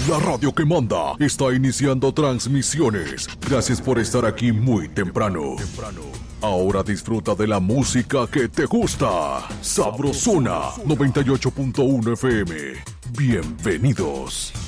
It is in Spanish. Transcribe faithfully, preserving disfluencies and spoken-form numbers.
La radio que manda está iniciando transmisiones. Gracias por estar aquí muy temprano. Ahora disfruta de la música que te gusta. Sabrosona noventa y ocho punto uno F M. Bienvenidos.